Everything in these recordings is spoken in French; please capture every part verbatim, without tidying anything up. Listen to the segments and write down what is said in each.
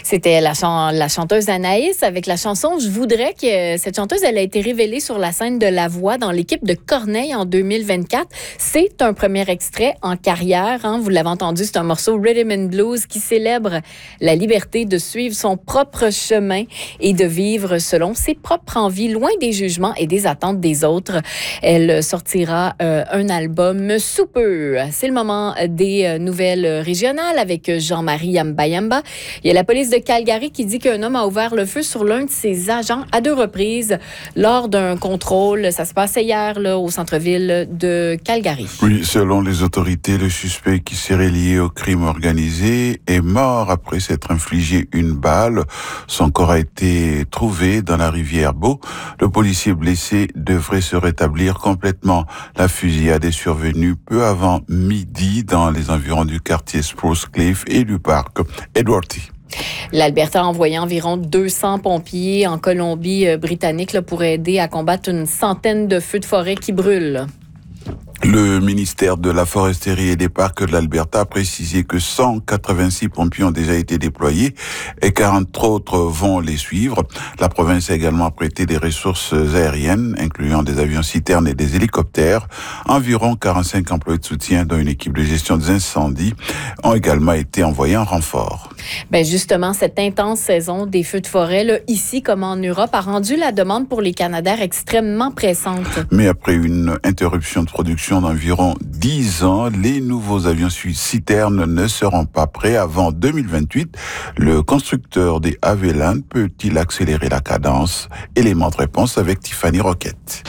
C'était la, chan- la chanteuse Anaïs avec la chanson « Je voudrais » que cette chanteuse, elle a été révélée sur la scène de La Voix dans l'équipe de Corneille en deux mille vingt-quatre. C'est un premier extrait en carrière. Hein. Vous l'avez entendu, c'est un morceau Rhythm and Blues qui célèbre la liberté de suivre son propre chemin et de vivre selon ses propres envies, loin des jugements et des attentes des autres. Elle sortira euh, un album sous peu. C'est le moment des euh, nouvelles régionales avec Jean-Marie Yamba-Yamba. Il y a la police de Calgary qui dit qu'un homme a ouvert le feu sur l'un de ses agents à deux reprises lors d'un contrôle. Ça se passait hier là, au centre-ville de Calgary. Oui, selon les autorités, le suspect qui serait lié au crime organisé est mort après s'être infligé une balle. Son corps a été trouvé dans la rivière Beau. Le policier blessé devrait se rétablir complètement. La fusillade est survenue peu avant midi dans les environs du quartier Spruce Cliff et du parc Edward T. L'Alberta a envoyé environ deux cents pompiers en Colombie-Britannique là, pour aider à combattre une centaine de feux de forêt qui brûlent. Le ministère de la Foresterie et des Parcs de l'Alberta a précisé que cent quatre-vingt-six pompiers ont déjà été déployés et quarante autres vont les suivre. La province a également prêté des ressources aériennes, incluant des avions citernes et des hélicoptères. Environ quarante-cinq employés de soutien, dont une équipe de gestion des incendies, ont également été envoyés en renfort. Ben justement, cette intense saison des feux de forêt, là, ici comme en Europe, a rendu la demande pour les Canadair extrêmement pressante. Mais après une interruption de production d'environ dix ans, les nouveaux avions citernes ne seront pas prêts avant deux mille vingt-huit. Le constructeur des Havilland peut-il accélérer la cadence? Élément de réponse avec Tiffany Roquette.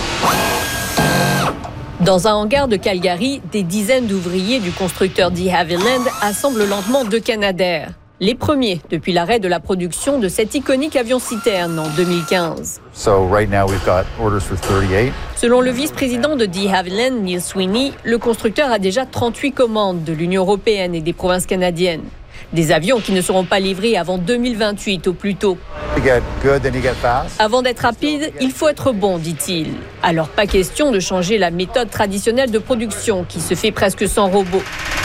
Dans un hangar de Calgary, des dizaines d'ouvriers du constructeur de Havilland assemblent lentement deux Canadair. Les premiers depuis l'arrêt de la production de cet iconique avion-citerne en deux mille quinze. So right now we've got orders for thirty-eight. Selon le vice-président de de Havilland, Neil Sweeney, le constructeur a déjà trente-huit commandes de l'Union européenne et des provinces canadiennes. Des avions qui ne seront pas livrés avant deux mille vingt-huit au plus tôt. You get good, then you get fast. Avant d'être rapide, il faut être bon, dit-il. Alors pas question de changer la méthode traditionnelle de production qui se fait presque sans robot.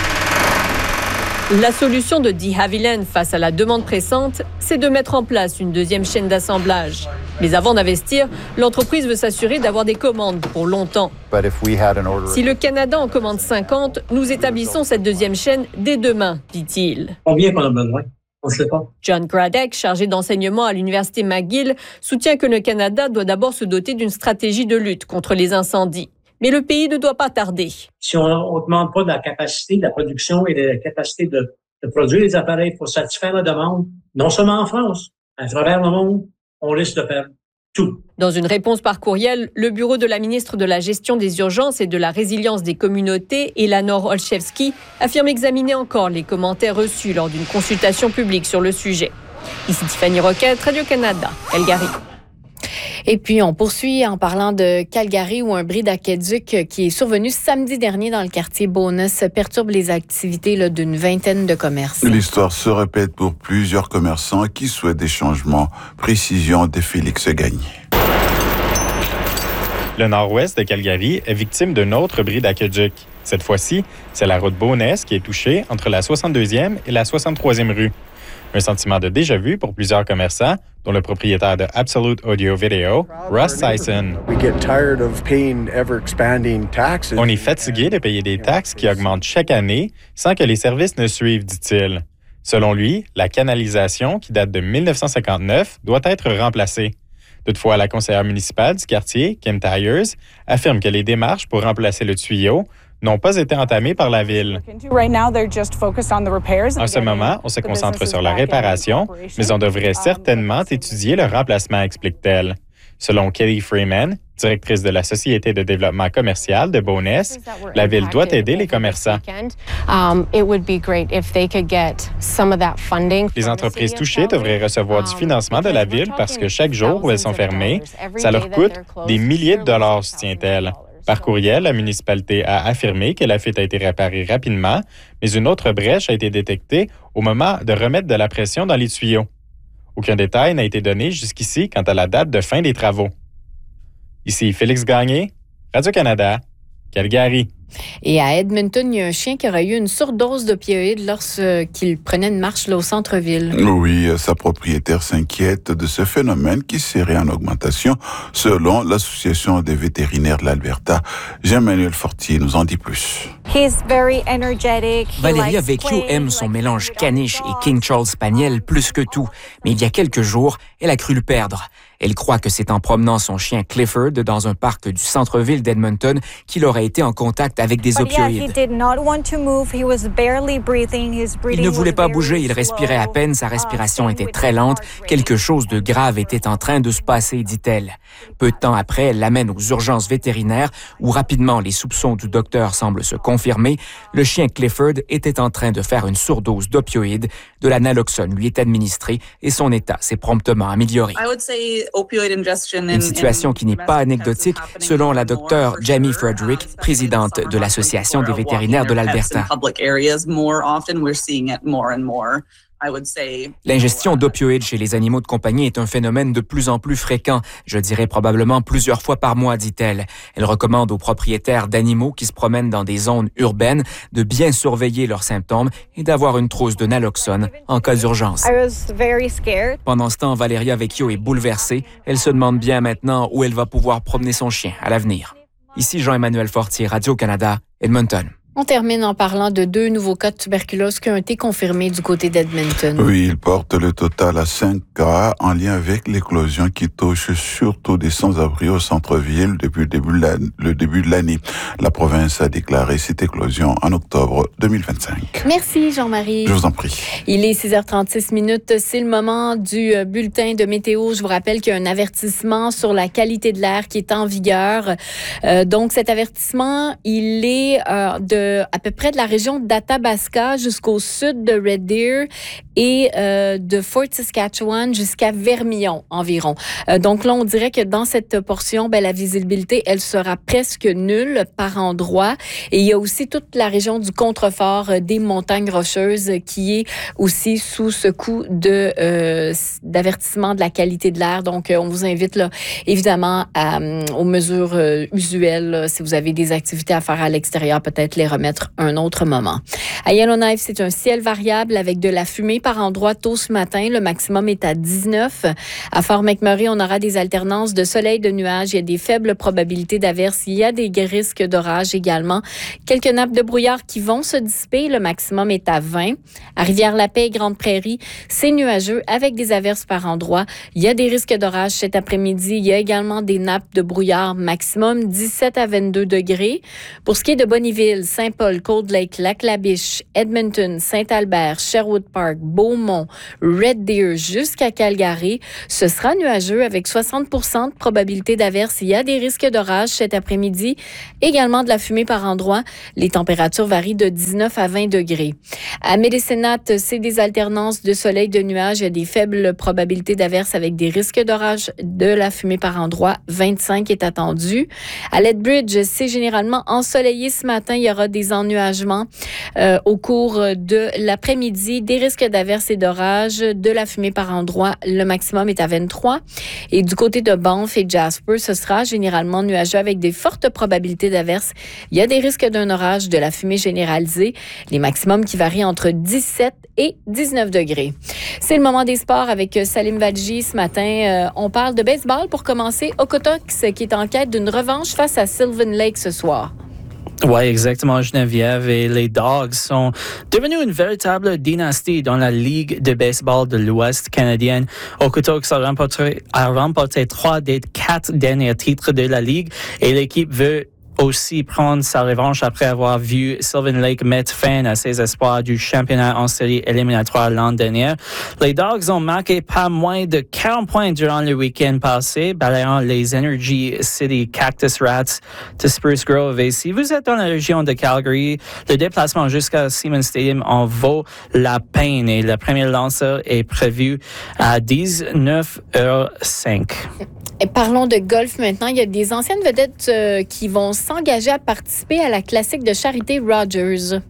La solution de de Havilland face à la demande pressante, c'est de mettre en place une deuxième chaîne d'assemblage. Mais avant d'investir, l'entreprise veut s'assurer d'avoir des commandes pour longtemps. But if we had an order... Si le Canada en commande cinquante, nous établissons cette deuxième chaîne dès demain, dit-il. Combien qu'on a besoin? On ne sait pas. John Gradek, chargé d'enseignement à l'Université McGill, soutient que le Canada doit d'abord se doter d'une stratégie de lutte contre les incendies. Mais le pays ne doit pas tarder. Si on ne demande pas de la capacité de la production et de la capacité de, de produire les appareils pour satisfaire la demande, non seulement en France, à travers le monde, on risque de perdre tout. Dans une réponse par courriel, le bureau de la ministre de la Gestion des urgences et de la résilience des communautés, Eleanor Olszewski, affirme examiner encore les commentaires reçus lors d'une consultation publique sur le sujet. Ici Tiffany Roquette, Radio-Canada, Calgary. Et puis, on poursuit en parlant de Calgary où un bris d'aqueduc qui est survenu samedi dernier dans le quartier Bonus perturbe les activités là, d'une vingtaine de commerces. L'histoire se répète pour plusieurs commerçants qui souhaitent des changements. Précision de Félix Gagné. Le nord-ouest de Calgary est victime d'un autre bris d'aqueduc. Cette fois-ci, c'est la route Bowness qui est touchée entre la soixante-deuxième et la soixante-troisième rue. Un sentiment de déjà-vu pour plusieurs commerçants, dont le propriétaire de Absolute Audio Video, Russ Tyson. On est fatigué de payer des taxes qui augmentent chaque année sans que les services ne suivent, dit-il. Selon lui, la canalisation, qui date de dix-neuf cent cinquante-neuf, doit être remplacée. Toutefois, la conseillère municipale du quartier, Kim Tyers, affirme que les démarches pour remplacer le tuyau n'ont pas été entamées par la Ville. En ce moment, on se concentre sur la réparation, mais on devrait certainement étudier le remplacement, explique-t-elle. Selon Kelly Freeman, directrice de la Société de développement commercial de Bowness, la Ville doit aider les commerçants. Les entreprises touchées devraient recevoir du financement de la Ville parce que chaque jour où elles sont fermées, ça leur coûte des milliers de dollars, soutient-elle. Par courriel, la municipalité a affirmé que la fuite a été réparée rapidement, mais une autre brèche a été détectée au moment de remettre de la pression dans les tuyaux. Aucun détail n'a été donné jusqu'ici quant à la date de fin des travaux. Ici Félix Gagné, Radio-Canada, Calgary. Et à Edmonton, il y a un chien qui aurait eu une surdose d'opioïdes lorsqu'il prenait une marche là, au centre-ville. Oui, sa propriétaire s'inquiète de ce phénomène qui serait en augmentation selon l'Association des vétérinaires de l'Alberta. Jean-Emmanuel Fortier nous en dit plus. Valéria Vecchio aime son mélange caniche et King Charles Spaniel plus que tout, mais il y a quelques jours, elle a cru le perdre. Elle croit que c'est en promenant son chien Clifford dans un parc du centre-ville d'Edmonton qu'il aurait été en contact avec des opioïdes. Il ne voulait pas bouger, il respirait à peine, sa respiration était très lente. Quelque chose de grave était en train de se passer, dit-elle. Peu de temps après, elle l'amène aux urgences vétérinaires où rapidement les soupçons du docteur semblent se confirmer. Le chien Clifford était en train de faire une surdose d'opioïdes. De la naloxone lui est administrée et son état s'est promptement amélioré. Une situation qui n'est pas anecdotique, selon la docteure Jamie Frederick, présidente de l'Association des vétérinaires de l'Alberta. L'ingestion d'opioïdes chez les animaux de compagnie est un phénomène de plus en plus fréquent, je dirais probablement plusieurs fois par mois, dit-elle. Elle recommande aux propriétaires d'animaux qui se promènent dans des zones urbaines de bien surveiller leurs symptômes et d'avoir une trousse de naloxone en cas d'urgence. Pendant ce temps, Valéria Vecchio est bouleversée. Elle se demande bien maintenant où elle va pouvoir promener son chien à l'avenir. Ici Jean-Emmanuel Fortier, Radio-Canada, Edmonton. On termine en parlant de deux nouveaux cas de tuberculose qui ont été confirmés du côté d'Edmonton. Oui, il porte le total à cinq cas en lien avec l'éclosion qui touche surtout des sans-abri au centre-ville depuis le début, de le début de l'année. La province a déclaré cette éclosion en octobre deux mille vingt-cinq. Merci Jean-Marie. Je vous en prie. Il est six heures trente-six minutes. C'est le moment du bulletin de météo. Je vous rappelle qu'il y a un avertissement sur la qualité de l'air qui est en vigueur. Euh, donc cet avertissement, il est euh, de à peu près de la région d'Athabasca jusqu'au sud de Red Deer et euh, de Fort Saskatchewan jusqu'à Vermillon environ. Euh, donc là, on dirait que dans cette portion, ben, la visibilité, elle sera presque nulle par endroit. Et il y a aussi toute la région du contrefort euh, des montagnes rocheuses qui est aussi sous ce coup de euh, d'avertissement de la qualité de l'air. Donc, euh, on vous invite là, évidemment à, euh, aux mesures euh, usuelles. Là, si vous avez des activités à faire à l'extérieur, peut-être les remettre un autre moment. À Yellowknife, c'est un ciel variable avec de la fumée par endroits tôt ce matin. Le maximum est à dix-neuf. À Fort McMurray, on aura des alternances de soleil, de nuages. Il y a des faibles probabilités d'averses. Il y a des risques d'orage également. Quelques nappes de brouillard qui vont se dissiper. Le maximum est à vingt. À Rivière-la-Paix et Grande Prairie, c'est nuageux avec des averses par endroits. Il y a des risques d'orage cet après-midi. Il y a également des nappes de brouillard. Maximum dix-sept à vingt-deux degrés. Pour ce qui est de Bonnyville, Saint-Paul, Cold Lake, Lac-La-Biche, Edmonton, Saint-Albert, Sherwood Park, Beaumont, Red Deer jusqu'à Calgary, ce sera nuageux avec soixante pour cent de probabilité d'averse. Il y a des risques d'orage cet après-midi. Également de la fumée par endroits. Les températures varient de dix-neuf à vingt degrés. À Medicine Hat, c'est des alternances de soleil, de nuages. Il y a des faibles probabilités d'averse avec des risques d'orage, de la fumée par endroits. vingt-cinq est attendu. À Lethbridge, c'est généralement ensoleillé ce matin. Il y aura des ennuagements euh, au cours de l'après-midi. Des risques d'averse et d'orage, de la fumée par endroits. Le maximum est à vingt-trois. Et du côté de Banff et Jasper, ce sera généralement nuageux avec des fortes probabilités d'averse. Il y a des risques d'un orage, de la fumée généralisée. Les maximums qui varient entre dix-sept et dix-neuf degrés. C'est le moment des sports avec Salim Vadji ce matin. Euh, on parle de baseball pour commencer. Okotoks qui est en quête d'une revanche face à Sylvan Lake ce soir. Oui, exactement, Geneviève. Et les Dogs sont devenus une véritable dynastie dans la Ligue de baseball de l'Ouest canadienne. Okotoks a remporté, a remporté trois des quatre derniers titres de la Ligue et l'équipe veut aussi prendre sa revanche après avoir vu Sylvan Lake mettre fin à ses espoirs du championnat en série éliminatoire l'an dernier. Les Dogs ont marqué pas moins de quarante points durant le week-end passé, balayant les Energy City Cactus Rats de Spruce Grove. Et si vous êtes dans la région de Calgary, le déplacement jusqu'à Siemens Stadium en vaut la peine et le premier lanceur est prévu à dix-neuf heures cinq. Et parlons de golf maintenant. Il y a des anciennes vedettes euh, qui vont s'engager à participer à la classique de charité Rogers.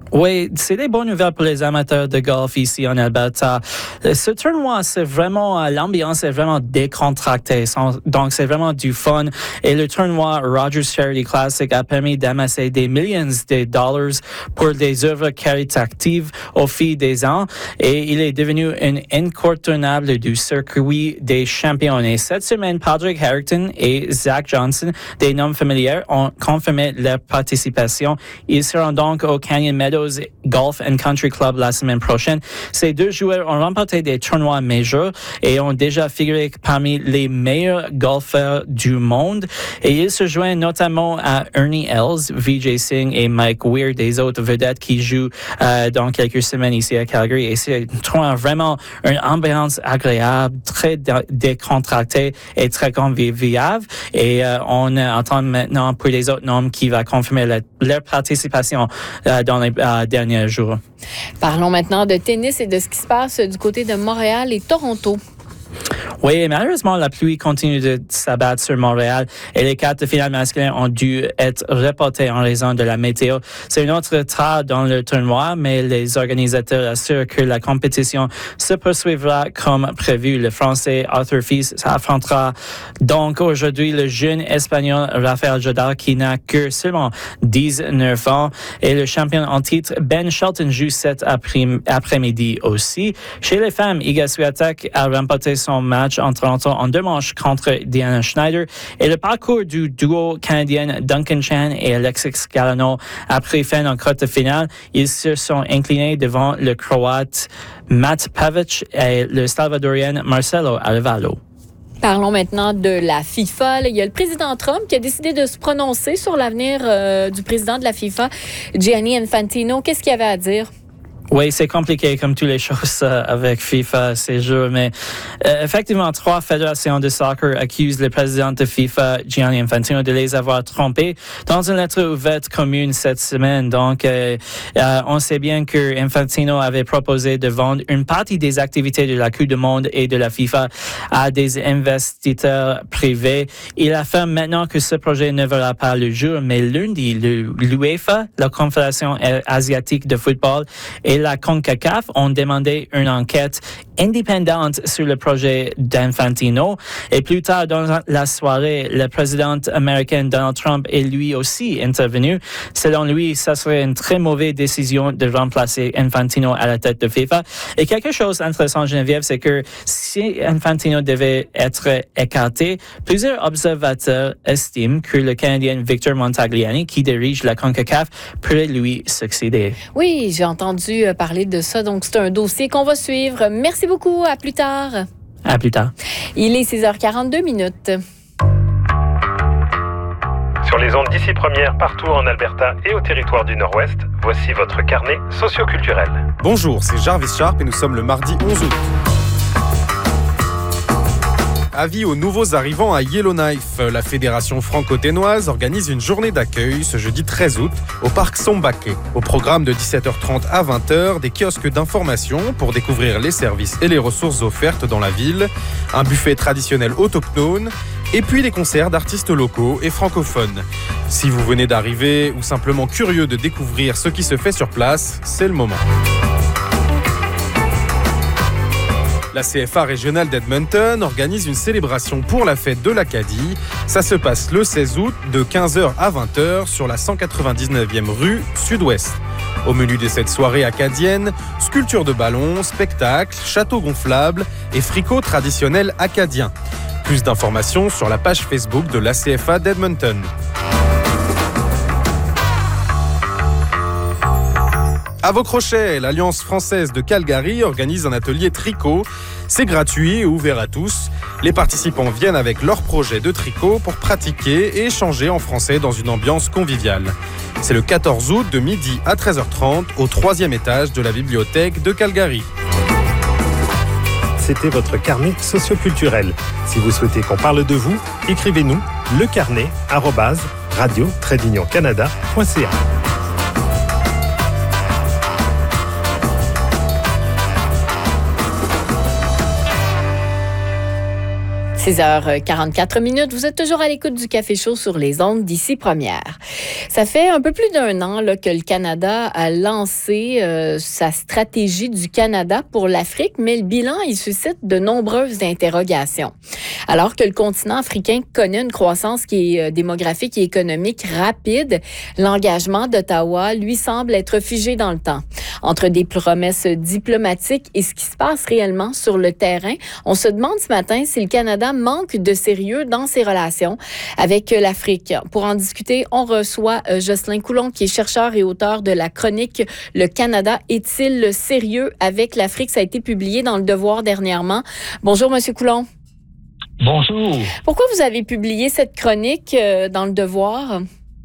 Oui, c'est des bonnes nouvelles pour les amateurs de golf ici en Alberta. Ce tournoi, c'est vraiment, l'ambiance est vraiment décontractée. Donc, c'est vraiment du fun. Et le tournoi Rogers Charity Classic a permis d'amasser des millions de dollars pour des œuvres caritatives au fil des ans. Et il est devenu un incontournable du circuit des champions. Et cette semaine, Padraig Harrington et Zach Johnson, des noms familiers, ont confirmé leur participation. Ils seront donc au Canyon Meadows Golf and Country Club la semaine prochaine. Ces deux joueurs ont remporté des tournois majeurs et ont déjà figuré parmi les meilleurs golfeurs du monde. Et ils se joignent notamment à Ernie Els, Vijay Singh et Mike Weir, des autres vedettes qui jouent euh, dans quelques semaines ici à Calgary. Et c'est vraiment une ambiance agréable, très décontractée et très conviviale. Et euh, on attend maintenant pour les autres noms qui va confirmer la, leur participation euh, dans les euh, derniers jours. Parlons maintenant de tennis et de ce qui se passe du côté de Montréal et Toronto. Oui, malheureusement, la pluie continue de s'abattre sur Montréal et les quarts de finale masculins ont dû être reportés en raison de la météo. C'est une autre retard dans le tournoi, mais les organisateurs assurent que la compétition se poursuivra comme prévu. Le Français Arthur Fils affrontera donc aujourd'hui le jeune Espagnol Rafael Nadal qui n'a que seulement dix-neuf ans et le champion en titre Ben Shelton joue cet après-midi aussi. Chez les femmes, Iga Swiatek a remporté son match en Toronto en deux manches contre Diana Schneider et le parcours du duo canadien Duncan Chan et Alexis Galano a pris fin en quart de finale. Ils se sont inclinés devant le Croate Matt Pavic et le Salvadorien Marcelo Arevalo. Parlons maintenant de la FIFA. Il y a le président Trump qui a décidé de se prononcer sur l'avenir euh, du président de la FIFA, Gianni Infantino. Qu'est-ce qu'il avait à dire? Oui, c'est compliqué comme toutes les choses euh, avec FIFA ces jours, mais euh, effectivement, trois fédérations de soccer accusent le président de FIFA, Gianni Infantino, de les avoir trompés dans une lettre ouverte commune cette semaine. Donc, euh, euh, on sait bien que Infantino avait proposé de vendre une partie des activités de la Coupe du Monde et de la FIFA à des investisseurs privés. Il affirme maintenant que ce projet ne verra pas le jour, mais lundi, le, l'UEFA, la Confédération asiatique de football, et la CONCACAF ont demandé une enquête indépendante sur le projet d'Infantino. Et plus tard dans la soirée, le président américain Donald Trump est lui aussi intervenu. Selon lui, ça serait une très mauvaise décision de remplacer Infantino à la tête de FIFA. Et quelque chose d'intéressant, Geneviève, c'est que si Infantino devait être écarté, plusieurs observateurs estiment que le Canadien Victor Montagliani, qui dirige la CONCACAF, pourrait lui succéder. Oui, j'ai entendu parler de ça. Donc, c'est un dossier qu'on va suivre. Merci beaucoup. À plus tard. À plus tard. Il est six heures quarante-deux minutes. Sur les ondes d'ici première, partout en Alberta et au territoire du Nord-Ouest, voici votre carnet socioculturel. Bonjour, c'est Jarvis Sharp et nous sommes le mardi onze août. Avis aux nouveaux arrivants à Yellowknife. La fédération franco-ténoise organise une journée d'accueil ce jeudi treize août au parc Sombaké. Au programme de dix-sept heures trente à vingt heures, des kiosques d'information pour découvrir les services et les ressources offertes dans la ville, un buffet traditionnel autochtone, et puis des concerts d'artistes locaux et francophones. Si vous venez d'arriver ou simplement curieux de découvrir ce qui se fait sur place, c'est le moment. La C F A régionale d'Edmonton organise une célébration pour la fête de l'Acadie. Ça se passe le seize août de quinze heures à vingt heures sur la cent quatre-vingt-dix-neuvième rue Sud-Ouest. Au menu de cette soirée acadienne, sculpture de ballons, spectacles, châteaux gonflables et fricots traditionnels acadiens. Plus d'informations sur la page Facebook de l'A C F A d'Edmonton. À vos crochets, l'Alliance française de Calgary organise un atelier tricot. C'est gratuit et ouvert à tous. Les participants viennent avec leur projet de tricot pour pratiquer et échanger en français dans une ambiance conviviale. C'est le quatorze août de midi à treize heures trente au troisième étage de la bibliothèque de Calgary. C'était votre carnet socioculturel. Si vous souhaitez qu'on parle de vous, écrivez-nous lecarnet arobase radio tiret d'union canada point c a. six heures quarante-quatre minutes. Vous êtes toujours à l'écoute du Café Chaud sur les ondes d'Ici Première. Ça fait un peu plus d'un an là, que le Canada a lancé euh, sa stratégie du Canada pour l'Afrique, mais le bilan, il suscite de nombreuses interrogations. Alors que le continent africain connaît une croissance qui est euh, démographique et économique rapide, l'engagement d'Ottawa, lui, semble être figé dans le temps. Entre des promesses diplomatiques et ce qui se passe réellement sur le terrain, on se demande ce matin si le Canada manque de sérieux dans ses relations avec l'Afrique. Pour en discuter, on reçoit Jocelyn Coulon, qui est chercheur et auteur de la chronique « Le Canada est-il sérieux avec l'Afrique ?» Ça a été publié dans Le Devoir dernièrement. Bonjour, Monsieur Coulon. Bonjour. Pourquoi vous avez publié cette chronique dans Le Devoir?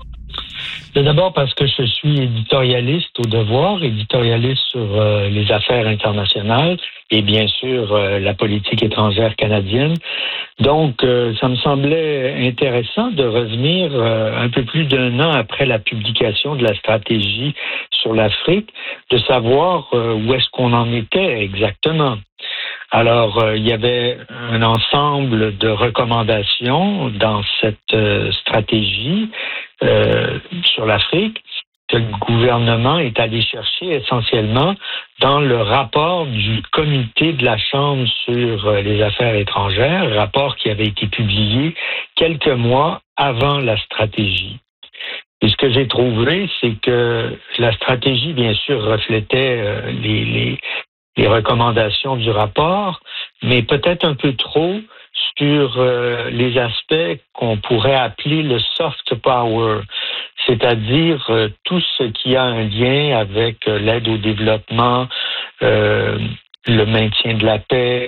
D'abord parce que je suis éditorialiste au Devoir, éditorialiste sur euh, les affaires internationales et bien sûr euh, la politique étrangère canadienne. Donc, euh, ça me semblait intéressant de revenir euh, un peu plus d'un an après la publication de la stratégie sur l'Afrique, de savoir euh, où est-ce qu'on en était exactement. Alors, euh, il y avait un ensemble de recommandations dans cette euh, stratégie euh, sur l'Afrique que le gouvernement est allé chercher essentiellement dans le rapport du comité de la Chambre sur euh, les affaires étrangères, rapport qui avait été publié quelques mois avant la stratégie. Et ce que j'ai trouvé, c'est que la stratégie, bien sûr, reflétait euh, les, les les recommandations du rapport, mais peut-être un peu trop sur euh, les aspects qu'on pourrait appeler le soft power, c'est-à-dire euh, tout ce qui a un lien avec euh, l'aide au développement, euh, le maintien de la paix,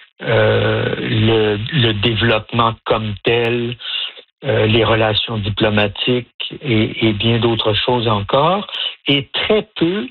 euh, le, le développement comme tel, euh, les relations diplomatiques et, et bien d'autres choses encore, et très peu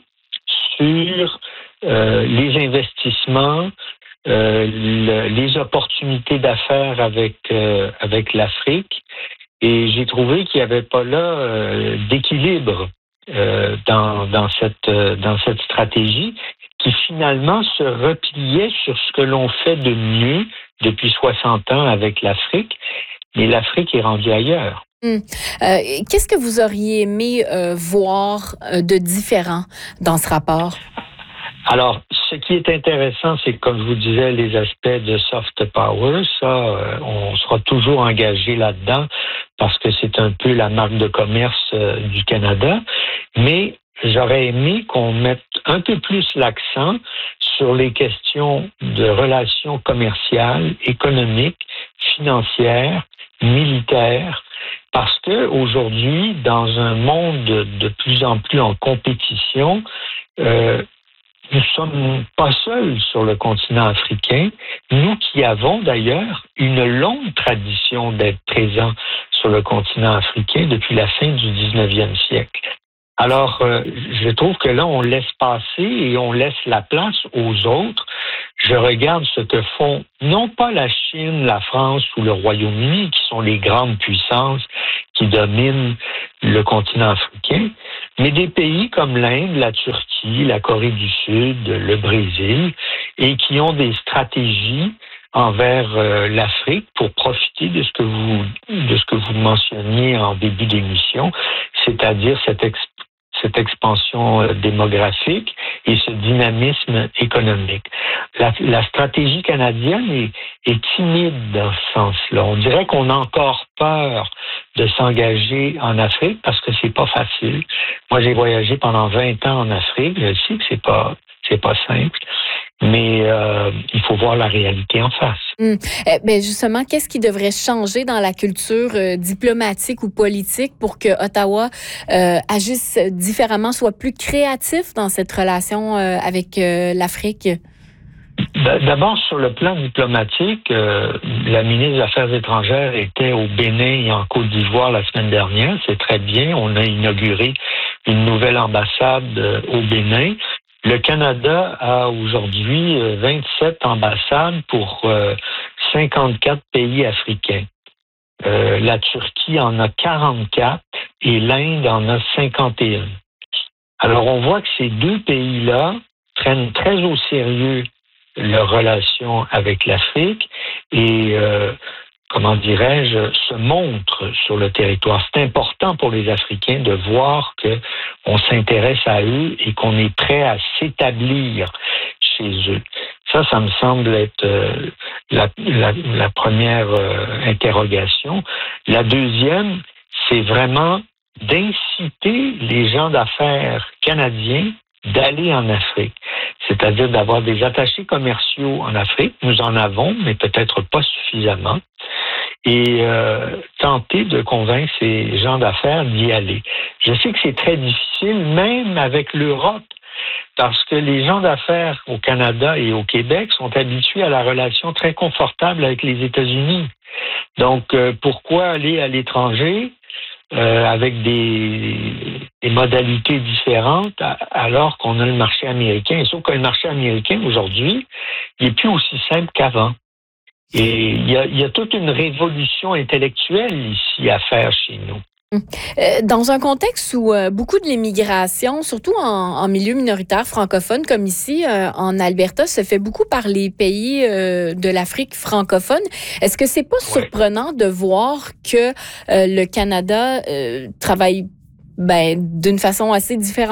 sur Euh, les investissements, euh, le, les opportunités d'affaires avec euh, avec l'Afrique, et j'ai trouvé qu'il n'y avait pas là euh, d'équilibre euh, dans dans cette euh, dans cette stratégie qui finalement se repliait sur ce que l'on fait de mieux depuis soixante ans avec l'Afrique, mais l'Afrique est rendue ailleurs. Hum. Euh, qu'est-ce que vous auriez aimé euh, voir euh, de différent dans ce rapport? Alors, ce qui est intéressant, c'est que, comme je vous disais, les aspects de soft power, ça, euh, on sera toujours engagé là-dedans parce que c'est un peu la marque de commerce euh, du Canada. Mais j'aurais aimé qu'on mette un peu plus l'accent sur les questions de relations commerciales, économiques, financières, militaires, parce que aujourd'hui, dans un monde de, de plus en plus en compétition, euh, nous ne sommes pas seuls sur le continent africain, nous qui avons d'ailleurs une longue tradition d'être présents sur le continent africain depuis la fin du dix-neuvième siècle. Alors, euh, je trouve que là, on laisse passer et on laisse la place aux autres. Je regarde ce que font non pas la Chine, la France ou le Royaume-Uni, qui sont les grandes puissances qui dominent le continent africain, mais des pays comme l'Inde, la Turquie, la Corée du Sud, le Brésil, et qui ont des stratégies envers euh, l'Afrique pour profiter de ce que vous de ce que vous mentionniez en début d'émission, c'est-à-dire cette exp- cette expansion euh, démographique et ce dynamisme économique. La, la stratégie canadienne est, est timide dans ce sens-là. On dirait qu'on a encore peur de s'engager en Afrique parce que c'est pas facile. Moi, j'ai voyagé pendant vingt ans en Afrique. Je sais que c'est pas c'est pas simple, mais euh, il faut voir la réalité en face. Hum. Eh bien, justement, qu'est-ce qui devrait changer dans la culture euh, diplomatique ou politique pour que Ottawa euh, agisse différemment, soit plus créatif dans cette relation euh, avec euh, l'Afrique? D'abord, sur le plan diplomatique, euh, la ministre des Affaires étrangères était au Bénin et en Côte d'Ivoire la semaine dernière. C'est très bien. On a inauguré une nouvelle ambassade euh, au Bénin. Le Canada a aujourd'hui vingt-sept ambassades pour euh, cinquante-quatre pays africains. Euh, la Turquie en a quarante-quatre et l'Inde en a cinquante et un. Alors, on voit que ces deux pays-là prennent très au sérieux leurs relations avec l'Afrique et, euh, comment dirais-je, se montrent sur le territoire. C'est important pour les Africains de voir qu'on s'intéresse à eux et qu'on est prêt à s'établir chez eux. Ça, ça me semble être euh, la, la, la première euh, interrogation. La deuxième, c'est vraiment d'inciter les gens d'affaires canadiens d'aller en Afrique, c'est-à-dire d'avoir des attachés commerciaux en Afrique. Nous en avons, mais peut-être pas suffisamment. Et euh, tenter de convaincre ces gens d'affaires d'y aller. Je sais que c'est très difficile, même avec l'Europe, parce que les gens d'affaires au Canada et au Québec sont habitués à la relation très confortable avec les États-Unis. Donc, euh, pourquoi aller à l'étranger euh, avec des, des modalités différentes alors qu'on a le marché américain? Sauf que le marché américain, aujourd'hui, il n'est plus aussi simple qu'avant. Et il y a, il y a toute une révolution intellectuelle ici à faire chez nous. Dans un contexte où euh, beaucoup de l'immigration, surtout en, en milieu minoritaire francophone comme ici euh, en Alberta, se fait beaucoup par les pays euh, de l'Afrique francophone, est-ce que c'est pas ouais. surprenant de voir que euh, le Canada euh, travaille ben, d'une façon assez différente